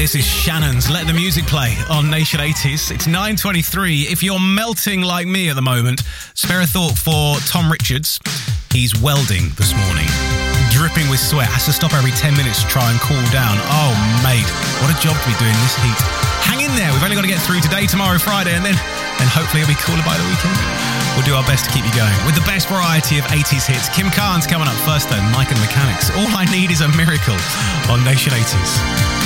This is Shannon's Let the Music Play on Nation 80s. It's 9:23. If you're melting like me at the moment, spare a thought for Tom Richards. He's welding this morning, dripping with sweat. Has to stop every 10 minutes to try and cool down. Oh, mate, what a job to be doing this heat. Hang in there. We've only got to get through today, tomorrow, Friday, and then hopefully it'll be cooler by the weekend. We'll do our best to keep you going with the best variety of 80s hits. Kim Carnes coming up first, though. Mike and the Mechanics. All I Need Is a Miracle on Nation 80s.